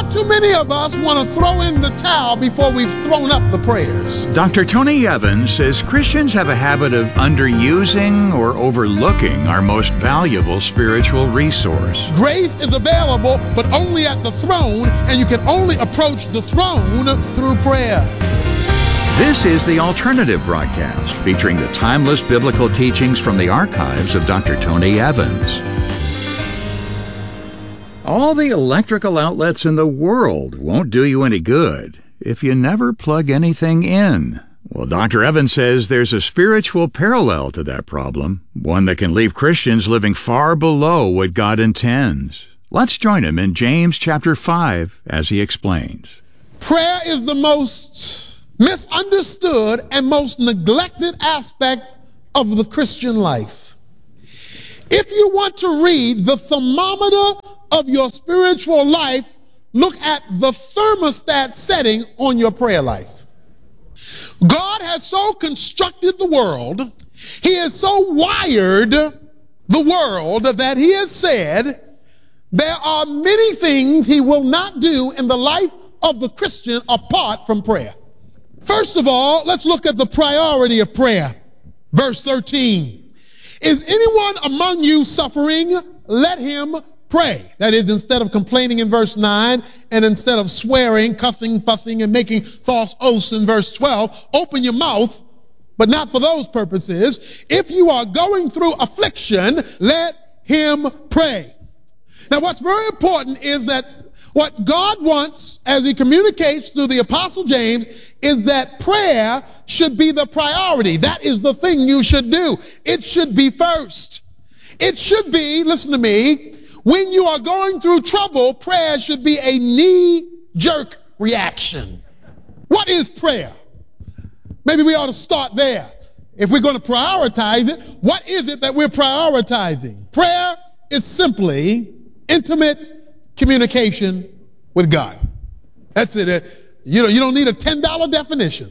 Far too many of us want to throw in the towel before we've thrown up the prayers. Dr. Tony Evans says Christians have a habit of underusing or overlooking our most valuable spiritual resource. Grace is available, but only at the throne, and you can only approach the throne through prayer. This is the Alternative Broadcast, featuring the timeless biblical teachings from the archives of Dr. Tony Evans. All the electrical outlets in the world won't do you any good if you never plug anything in. Well, Dr. Evans says there's a spiritual parallel to that problem, one that can leave Christians living far below what God intends. Let's join him in James chapter 5 as he explains. Prayer is the most misunderstood and most neglected aspect of the Christian life. If you want to read the thermometer of your spiritual life, look at the thermostat setting on your prayer life. God has so constructed the world, he has so wired the world that he has said there are many things he will not do in the life of the Christian apart from prayer. First of all, let's look at the priority of prayer. Verse 13. Is anyone among you suffering? Let him pray. That is, instead of complaining in verse 9, and instead of swearing, cussing, fussing, and making false oaths in verse 12, open your mouth, but not for those purposes. If you are going through affliction, let him pray. Now, what's very important is that what God wants, as he communicates through the Apostle James, is that prayer should be the priority. That is the thing you should do. It should be first. It should be, listen to me, when you are going through trouble, prayer should be a knee-jerk reaction. What is prayer? Maybe we ought to start there. If we're going to prioritize it, what is it that we're prioritizing? Prayer is simply intimate communication with God. That's it. You don't need a $10 definition.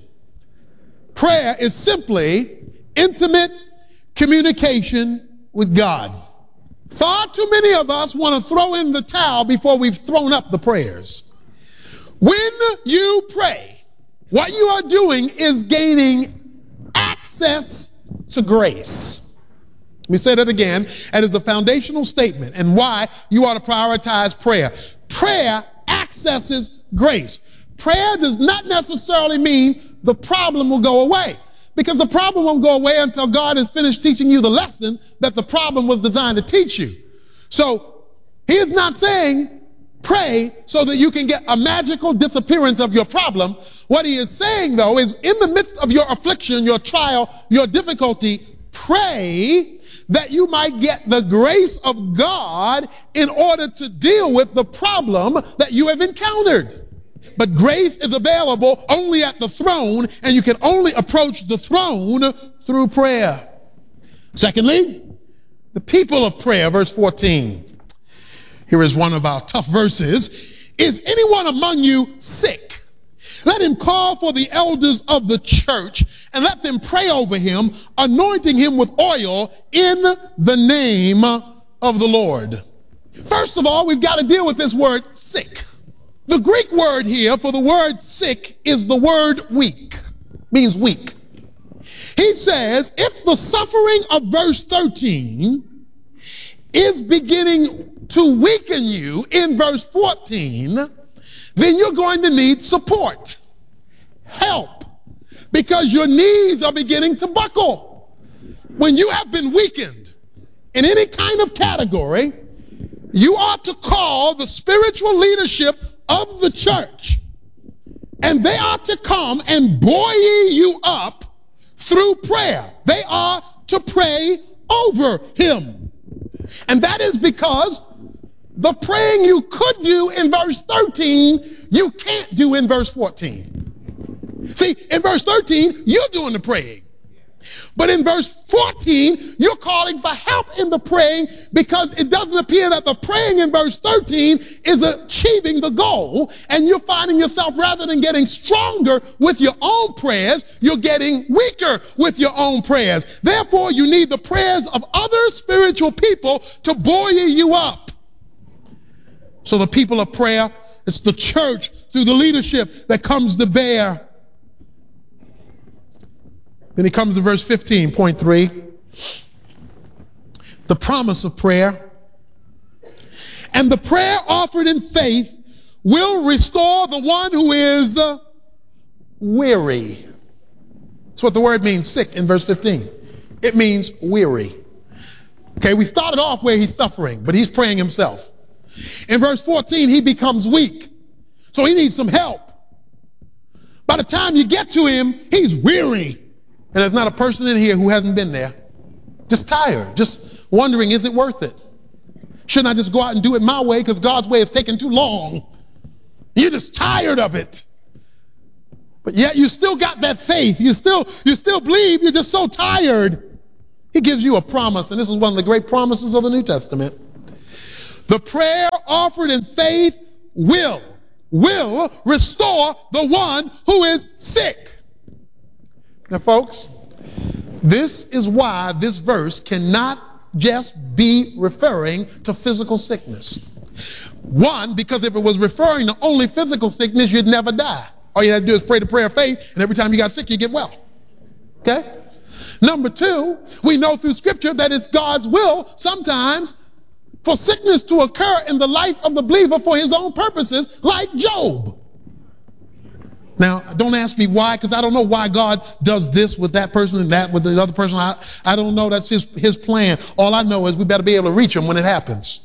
Prayer is simply intimate communication with God. Far too many of us want to throw in the towel before we've thrown up the prayers. When you pray, what you are doing is gaining access to grace. Let me say that again. That is the foundational statement and why you ought to prioritize prayer. Prayer accesses grace. Prayer does not necessarily mean the problem will go away, because the problem won't go away until God has finished teaching you the lesson that the problem was designed to teach you. So he is not saying pray so that you can get a magical disappearance of your problem. What he is saying, though, is in the midst of your affliction, your trial, your difficulty, pray that you might get the grace of God in order to deal with the problem that you have encountered. But grace is available only at the throne, and you can only approach the throne through prayer. Secondly, the people of prayer, verse 14. Here is one of our tough verses. Is anyone among you sick? Let him call for the elders of the church and let them pray over him, anointing him with oil in the name of the Lord. First of all, we've got to deal with this word sick. The Greek word here for the word sick is the word weak, means weak. He says, if the suffering of verse 13 is beginning to weaken you in verse 14, then you're going to need support, help, because your knees are beginning to buckle. When you have been weakened in any kind of category, you ought to call the spiritual leadership of the church, and they are to come and buoy you up through prayer. They are to pray over him. And that is because the praying you could do in verse 13, you can't do in verse 14. See, in verse 13, you're doing the praying. But in verse 14, you're calling for help in the praying, because it doesn't appear that the praying in verse 13 is achieving the goal, and you're finding yourself, rather than getting stronger with your own prayers, you're getting weaker with your own prayers. Therefore, you need the prayers of other spiritual people to buoy you up. So the people of prayer It's the church through the leadership that comes to bear. Then he comes to verse 15, point 3. The promise of prayer. And the prayer offered in faith will restore the one who is weary. That's what the word means, sick, in verse 15. It means weary. Okay, we started off where he's suffering, but he's praying himself. In verse 14, he becomes weak. So he needs some help. By the time you get to him, he's weary. And there's not a person in here who hasn't been there. Just tired, just wondering, is it worth it? Shouldn't I just go out and do it my way because God's way is taking too long? You're just tired of it. But yet you still got that faith. You still believe. You're just so tired. He gives you a promise, and this is one of the great promises of the New Testament. The prayer offered in faith will restore the one who is sick. Now, folks, this is why this verse cannot just be referring to physical sickness. One, because if it was referring to only physical sickness, you'd never die. All you have to do is pray the prayer of faith, and every time you got sick, you get well. Okay? Number two, we know through Scripture that it's God's will sometimes for sickness to occur in the life of the believer for his own purposes, like Job. Now, don't ask me why, because I don't know why God does this with that person and that with the other person. I don't know. That's his plan. All I know is we better be able to reach him when it happens.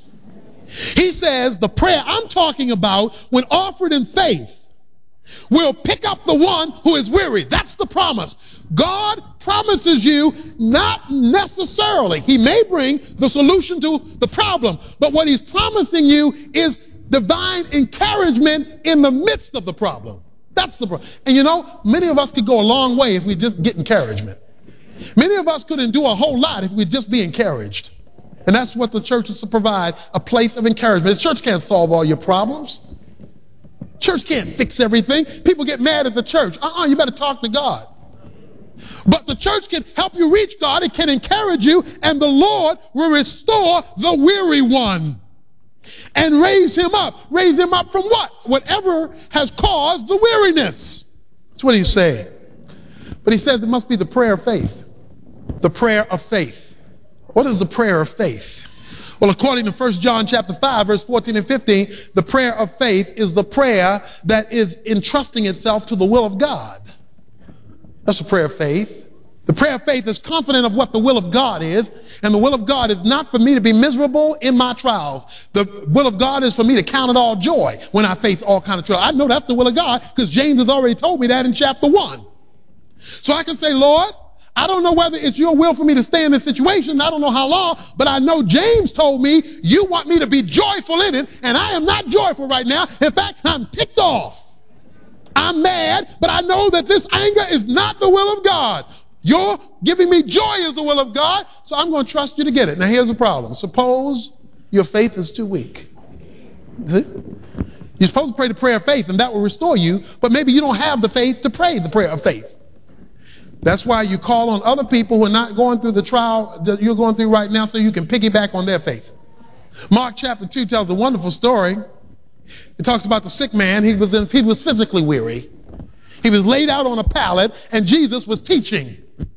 He says the prayer I'm talking about, when offered in faith, will pick up the one who is weary. That's the promise. God promises you not necessarily. He may bring the solution to the problem, but what he's promising you is divine encouragement in the midst of the problem. That's the problem. And you know, many of us could go a long way if we just get encouragement. Many of us couldn't do a whole lot if we'd just be encouraged. And that's what the church is to provide, a place of encouragement. The church can't solve all your problems. Church can't fix everything. People get mad at the church. You better talk to God. But the church can help you reach God. It can encourage you, and the Lord will restore the weary one and raise him up. Raise him up from what? Whatever has caused the weariness. That's what he's saying. But he says it must be the prayer of faith. The prayer of faith. What is the prayer of faith? Well, according to 1 John chapter 5, verse 14 and 15, the prayer of faith is the prayer that is entrusting itself to the will of God. That's the prayer of faith. The prayer of faith is confident of what the will of God is, and the will of God is not for me to be miserable in my trials. The will of God is for me to count it all joy when I face all kind of trials. I know that's the will of God because James has already told me that in chapter 1. So I can say, Lord, I don't know whether it's your will for me to stay in this situation. I don't know how long, but I know James told me you want me to be joyful in it, and I am not joyful right now. In fact, I'm ticked off. I'm mad, but I know that this anger is not the will of God. Your giving me joy is the will of God, so I'm going to trust you to get it. Now, here's the problem. Suppose your faith is too weak. You're supposed to pray the prayer of faith, and that will restore you, but maybe you don't have the faith to pray the prayer of faith. That's why you call on other people who are not going through the trial that you're going through right now so you can piggyback on their faith. Mark chapter 2 tells a wonderful story. It talks about the sick man. He was physically weary. He was laid out on a pallet, and Jesus was teaching.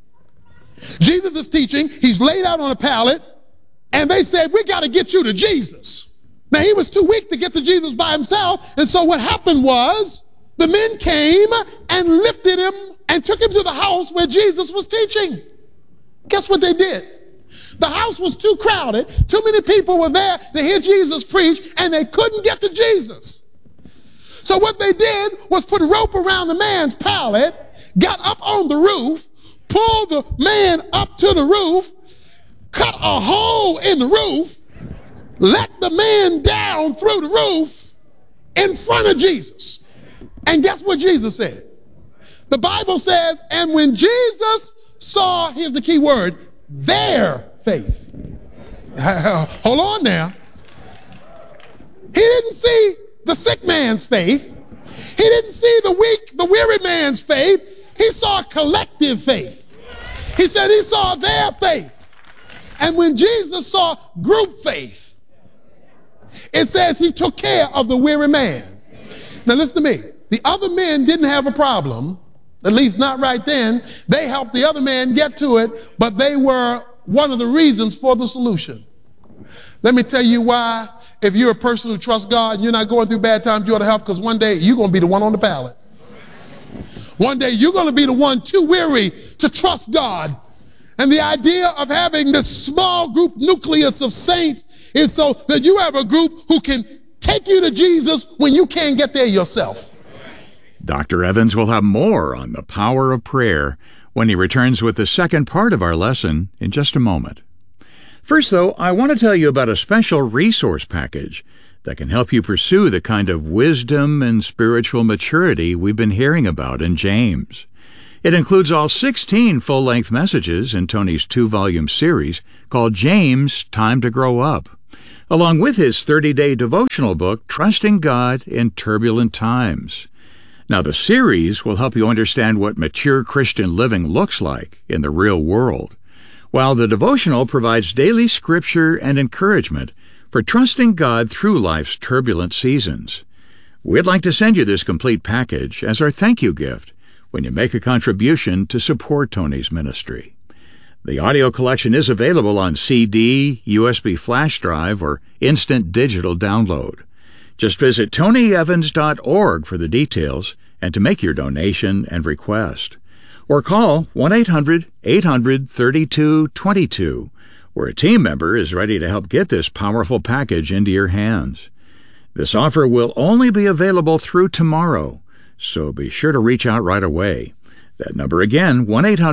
Jesus is teaching. He's laid out on a pallet, and they said, we got to get you to Jesus. Now, he was too weak to get to Jesus by himself, and so what happened was the men came and lifted him and took him to the house where Jesus was teaching. Guess what they did? The house was too crowded. Too many people were there to hear Jesus preach, and they couldn't get to Jesus. So what they did was put a rope around the man's pallet, got up on the roof, pulled the man up to the roof, cut a hole in the roof, let the man down through the roof in front of Jesus. And guess what Jesus said? The Bible says, and when Jesus saw, here's the key word, their faith. Hold on now. He didn't see the sick man's faith. He didn't see the weary man's faith. He saw collective faith. He said he saw their faith. And when Jesus saw group faith, it says he took care of the weary man. Now listen to me. The other men didn't have a problem, at least not right then. They helped the other man get to it, but they were one of the reasons for the solution. Let me tell you why. If you're a person who trusts God and you're not going through bad times, you ought to help, because one day you're going to be the one on the ballot. One day you're going to be the one too weary to trust God. And the idea of having this small group nucleus of saints is so that you have a group who can take you to Jesus when you can't get there yourself. Dr. Evans will have more on the power of prayer when he returns with the second part of our lesson in just a moment. First, though, I want to tell you about a special resource package that can help you pursue the kind of wisdom and spiritual maturity we've been hearing about in James. It includes all 16 full-length messages in Tony's 2-volume series called James, Time to Grow Up, along with his 30-day devotional book, Trusting God in Turbulent Times. Now, the series will help you understand what mature Christian living looks like in the real world, while the devotional provides daily scripture and encouragement for trusting God through life's turbulent seasons. We'd like to send you this complete package as our thank you gift when you make a contribution to support Tony's ministry. The audio collection is available on CD, USB flash drive, or instant digital download. Just visit tonyevans.org for the details and to make your donation and request. Or call 1-800-800-3222, where a team member is ready to help get this powerful package into your hands. This offer will only be available through tomorrow, so be sure to reach out right away. That number again,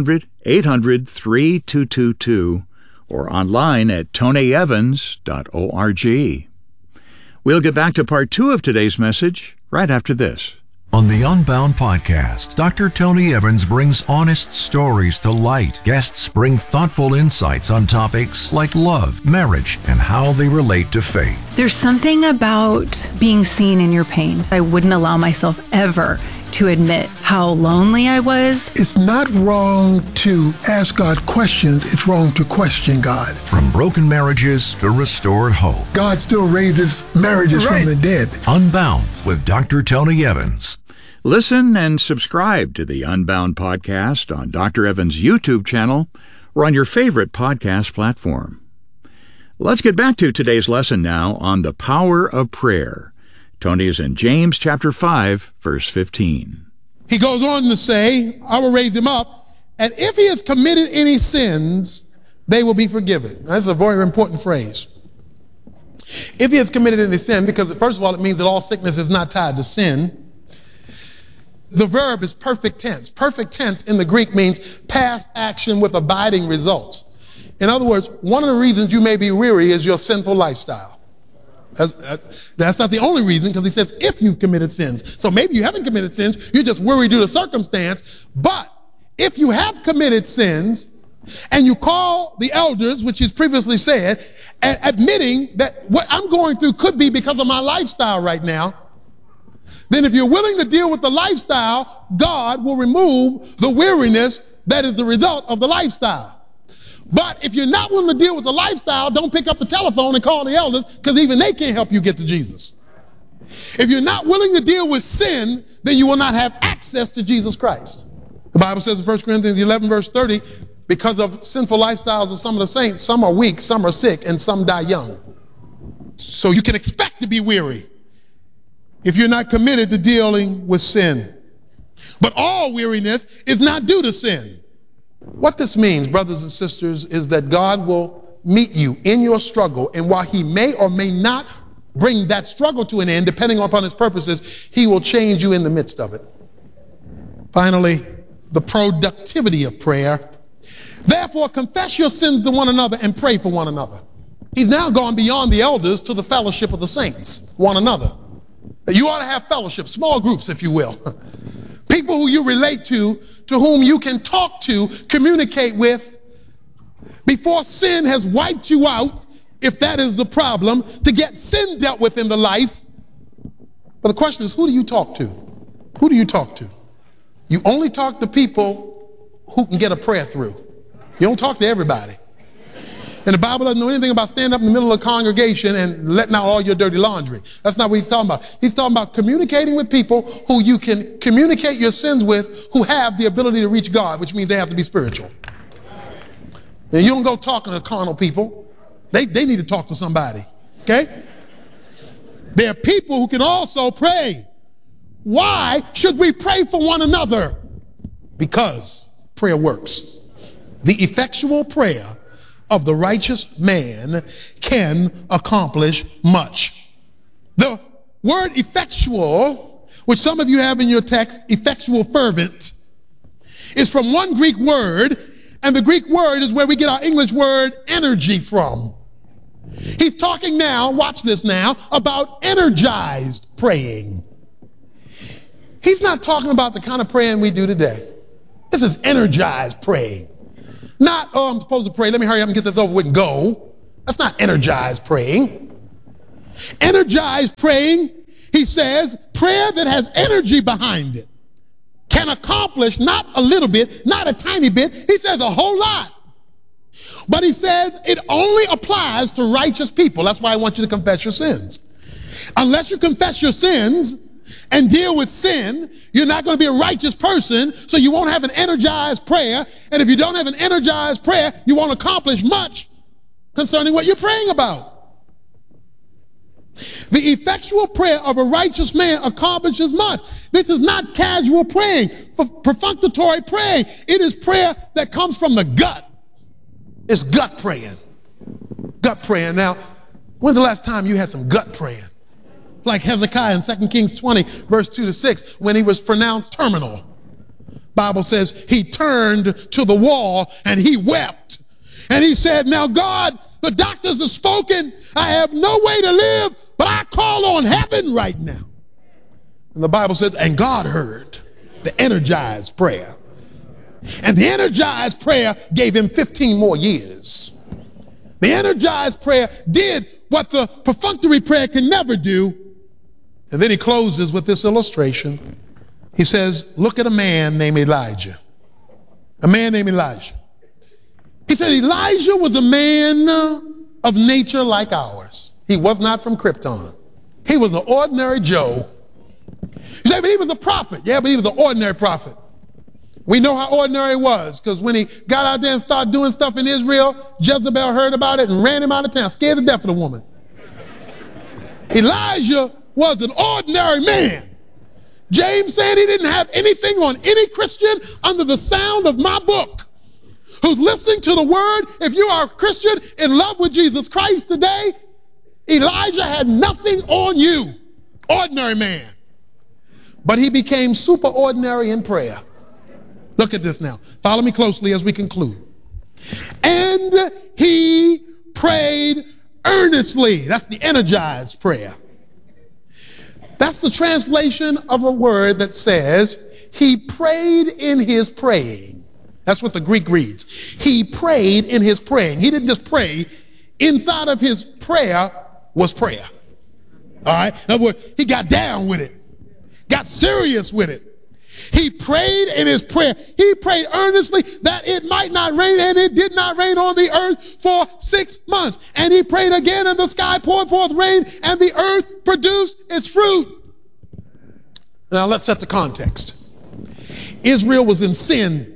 1-800-800-3222, or online at tonyevans.org. We'll get back to part 2 of today's message right after this. On the Unbound podcast, Dr. Tony Evans brings honest stories to light. Guests bring thoughtful insights on topics like love, marriage, and how they relate to faith. There's something about being seen in your pain. I wouldn't allow myself ever to admit how lonely I was. It's not wrong to ask God questions. It's wrong to question God. From broken marriages to restored hope. God still raises marriages from the dead. Unbound with Dr. Tony Evans. Listen and subscribe to the Unbound podcast on Dr. Evans' YouTube channel or on your favorite podcast platform. Let's get back to today's lesson now on the power of prayer. Tony is in James chapter 5, verse 15. He goes on to say, I will raise him up, and if he has committed any sins, they will be forgiven. That's a very important phrase. If he has committed any sin, because first of all, it means that all sickness is not tied to sin. The verb is perfect tense. Perfect tense in the Greek means past action with abiding results. In other words, one of the reasons you may be weary is your sinful lifestyle. That's not the only reason, because he says if you've committed sins. So maybe you haven't committed sins, you're just worried due to circumstance. But if you have committed sins and you call the elders, which he's previously said, admitting that what I'm going through could be because of my lifestyle right now, then if you're willing to deal with the lifestyle, God will remove the weariness that is the result of the lifestyle. But if you're not willing to deal with the lifestyle, don't pick up the telephone and call the elders, because even they can't help you get to Jesus. If you're not willing to deal with sin, then you will not have access to Jesus Christ. The Bible says in 1 Corinthians 11, verse 30, because of sinful lifestyles of some of the saints, some are weak, some are sick, and some die young. So you can expect to be weary if you're not committed to dealing with sin. But all weariness is not due to sin. What this means, brothers and sisters, is that God will meet you in your struggle, and while he may or may not bring that struggle to an end, depending upon his purposes, he will change you in the midst of it. Finally, the productivity of prayer. Therefore, confess your sins to one another and pray for one another. He's now gone beyond the elders to the fellowship of the saints, one another. You ought to have fellowship, small groups, if you will. People who you relate to whom you can talk to, communicate with, before sin has wiped you out, if that is the problem, to get sin dealt with in the life. But the question is, who do you talk to? Who do you talk to? You only talk to people who can get a prayer through. You don't talk to everybody. And the Bible doesn't know anything about standing up in the middle of a congregation and letting out all your dirty laundry. That's not what he's talking about. He's talking about communicating with people who you can communicate your sins with, who have the ability to reach God, which means they have to be spiritual. And you don't go talking to carnal people. They need to talk to somebody. Okay? There are people who can also pray. Why should we pray for one another? Because prayer works. The effectual prayer of the righteous man can accomplish much. The word effectual, which some of you have in your text, effectual fervent, is from one Greek word, and the Greek word is where we get our English word energy from. He's talking now, watch this now, about energized praying. He's not talking about the kind of praying we do today. This is energized praying. Not, oh, I'm supposed to pray, let me hurry up and get this over with and go. That's not energized praying. Energized praying, he says, prayer that has energy behind it can accomplish not a little bit, not a tiny bit, he says a whole lot. But he says it only applies to righteous people. That's why I want you to confess your sins. Unless you confess your sins and deal with sin, you're not going to be a righteous person, so you won't have an energized prayer. And if you don't have an energized prayer, you won't accomplish much concerning what you're praying about. The effectual prayer of a righteous man accomplishes much. This is not casual praying, perfunctory praying. It is prayer that comes from the gut. It's gut praying. Gut praying. Now, when's the last time you had some gut praying? Like Hezekiah in 2 Kings 20, verse 2 to 6, when he was pronounced terminal. Bible says he turned to the wall and he wept. And he said, now God, the doctors have spoken. I have no way to live, but I call on heaven right now. And the Bible says, and God heard the energized prayer. And the energized prayer gave him 15 more years. The energized prayer did what the perfunctory prayer can never do. And then he closes with this illustration. He says, look at a man named Elijah. A man named Elijah. He said Elijah was a man of nature like ours. He was not from Krypton. He was an ordinary Joe. You say, but he was a prophet. Yeah, but he was an ordinary prophet. We know how ordinary he was, because when he got out there and started doing stuff in Israel, Jezebel heard about it and ran him out of town, scared to death of the woman. Elijah was an ordinary man. James said he didn't have anything on any Christian under the sound of my book who's listening to the word. If you are a Christian in love with Jesus Christ today, Elijah had nothing on you. Ordinary man. But he became super ordinary in prayer. Look at this now. Follow me closely as we conclude. And he prayed earnestly. That's the energized prayer. That's the translation of a word that says he prayed in his praying. That's what the Greek reads. He prayed in his praying. He didn't just pray. Inside of his prayer was prayer. All right? In other words, he got down with it. Got serious with it. He prayed in his prayer. He prayed earnestly that it might not rain, and it did not rain on the earth for 6 months. And he prayed again, and the sky poured forth rain, and the earth produced its fruit. Now let's set the context. Israel was in sin.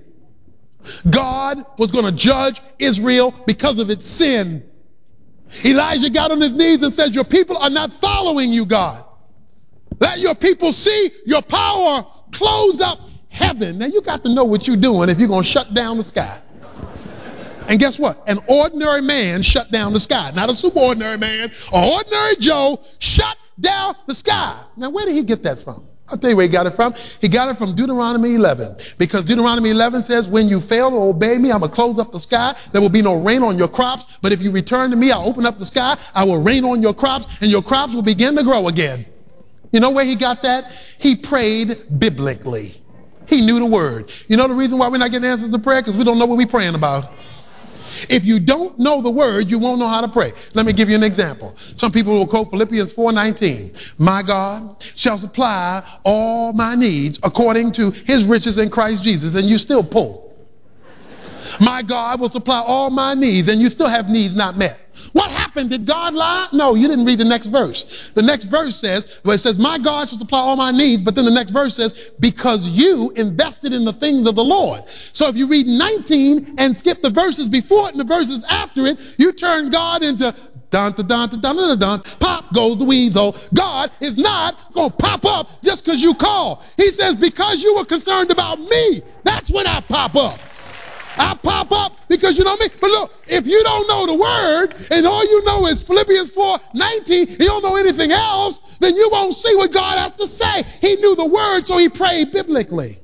God was going to judge Israel because of its sin. Elijah got on his knees and said, your people are not following you, God. Let your people see your power. Close up heaven. Now you got to know what you're doing if you're going to shut down the sky. And guess what? An ordinary man shut down the sky. Not a super ordinary man. An ordinary Joe shut down the sky. Now where did he get that from? I'll tell you where he got it from. He got it from Deuteronomy 11. Because Deuteronomy 11 says, when you fail to obey me, I'm going to close up the sky. There will be no rain on your crops. But if you return to me, I'll open up the sky. I will rain on your crops, and your crops will begin to grow again. You know where he got that? He prayed biblically. He knew the word. You know the reason why we're not getting answers to prayer? Because we don't know what we're praying about. If you don't know the word, you won't know how to pray. Let me give you an example. Some people will quote Philippians 4:19. My God shall supply all my needs according to his riches in Christ Jesus. And you still pull. My God will supply all my needs, and you still have needs not met. What happened? Did God lie? No, you didn't read the next verse. The next verse says, well, it says, my God shall supply all my needs, but then the next verse says, because you invested in the things of the Lord. So if you read 19 and skip the verses before it and the verses after it, you turn God into dun, dun, dun, dun, dun, dun, dun, pop goes the weasel. God is not going to pop up just because you call. He says, because you were concerned about me, that's when I pop up. I pop up because you know me. But look, if you don't know the word and all you know is Philippians 4:19, you don't know anything else, then you won't see what God has to say. He knew the word, so he prayed biblically.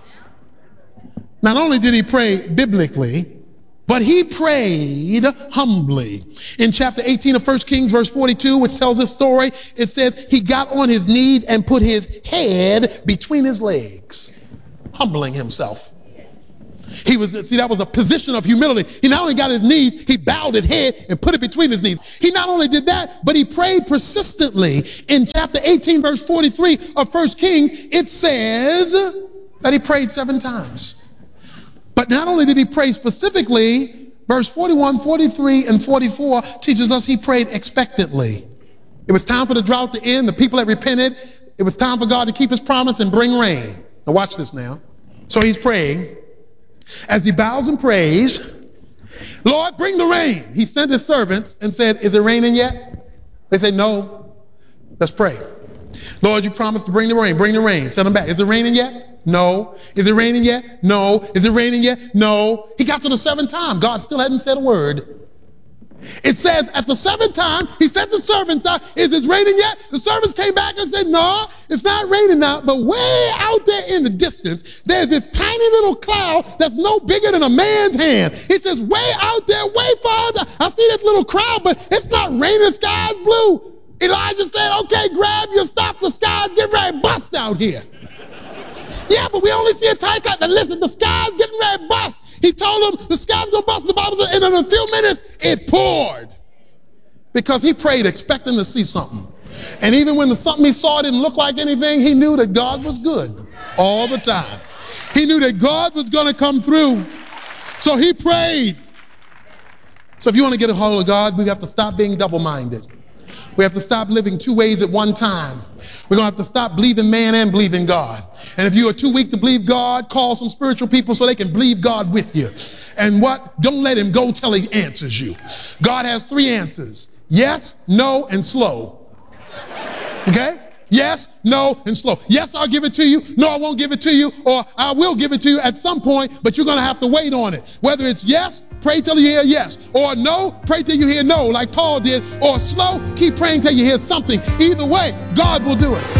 Not only did he pray biblically, but he prayed humbly. In chapter 18 of 1 Kings, verse 42, which tells this story, it says he got on his knees and put his head between his legs, humbling himself. That was a position of humility. He not only got his knees, he bowed his head and put it between his knees. He not only did that, but he prayed persistently. In chapter 18, verse 43 of 1 Kings, it says that he prayed 7 times. But not only did he pray specifically, verse 41, 43, and 44 teaches us he prayed expectantly. It was time for the drought to end. The people had repented. It was time for God to keep his promise and bring rain. Now watch this now. So he's praying. As he bows and prays, Lord, bring the rain. He sent his servants and said, is it raining yet? They said, no. Let's pray. Lord, you promised to bring the rain. Bring the rain. Send them back. Is it raining yet? No. Is it raining yet? No. Is it raining yet? No. He got to the 7th time. God still hadn't said a word. It says at the 7th time, he sent the servants out. Is it raining yet? The servants came back and said, no, it's not raining now. But way out there in the distance, there's this tiny little cloud that's no bigger than a man's hand. He says, way out there, way farther. I see this little cloud, but it's not raining. The sky's blue. Elijah said, okay, grab your stuff. The sky's getting ready to bust out here. Yeah, but we only see a tiny cloud. Now listen, the sky's getting ready to bust. He told them the sky's going to bust. The Bible said, and in a few minutes, it poured. Because he prayed expecting to see something. And even when the something he saw didn't look like anything, he knew that God was good all the time. He knew that God was going to come through. So he prayed. So if you want to get a hold of God, we have to stop being double-minded. We have to stop living 2 ways at one time. We're going to have to stop believing man and believing God. And if you are too weak to believe God, call some spiritual people so they can believe God with you. And what? Don't let him go till he answers you. God has 3 answers. Yes, no, and slow. Okay? Yes, no, and slow. Yes, I'll give it to you. No, I won't give it to you. Or I will give it to you at some point, but you're going to have to wait on it. Whether it's yes, pray till you hear yes. Or no, pray till you hear no, like Paul did. Or slow, keep praying till you hear something. Either way, God will do it.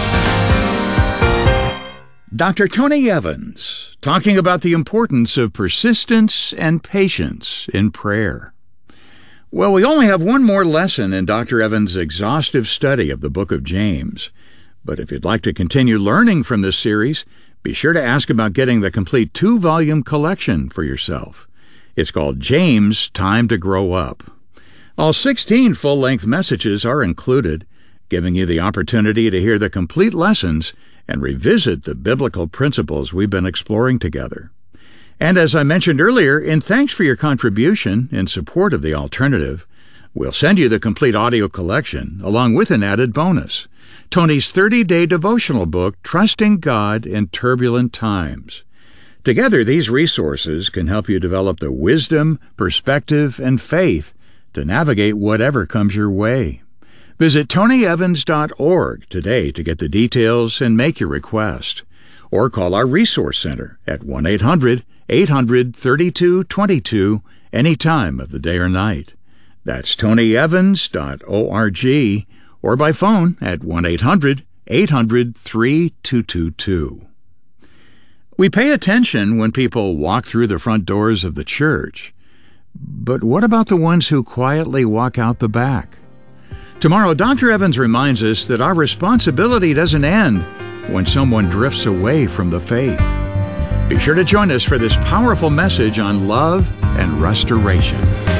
Dr. Tony Evans, talking about the importance of persistence and patience in prayer. Well, we only have one more lesson in Dr. Evans' exhaustive study of the book of James. But if you'd like to continue learning from this series, be sure to ask about getting the complete 2-volume collection for yourself. It's called James, Time to Grow Up. All 16 full-length messages are included, giving you the opportunity to hear the complete lessons and revisit the biblical principles we've been exploring together. And as I mentioned earlier, in thanks for your contribution in support of the alternative, we'll send you the complete audio collection along with an added bonus, Tony's 30-day devotional book, Trusting God in Turbulent Times. Together, these resources can help you develop the wisdom, perspective, and faith to navigate whatever comes your way. Visit tonyevans.org today to get the details and make your request. Or call our Resource Center at 1-800-800-3222 any time of the day or night. That's tonyevans.org or by phone at 1-800-800-3222. We pay attention when people walk through the front doors of the church. But what about the ones who quietly walk out the back? Tomorrow, Dr. Evans reminds us that our responsibility doesn't end when someone drifts away from the faith. Be sure to join us for this powerful message on love and restoration.